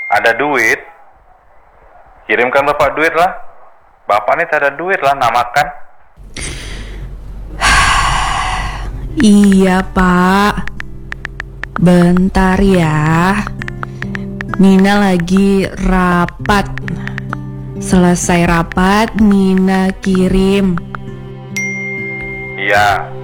Ada duit? Kirimkan bapak duit lah. Bapak ini tak ada duit lah, nak makan. Iya Pak, bentar ya. Nina lagi rapat. Selesai rapat, Nina kirim. Iya,